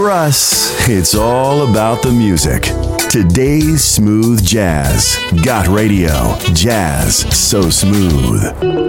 For us, it's all about the music. Today's smooth jazz. Got radio. Jazz so smooth.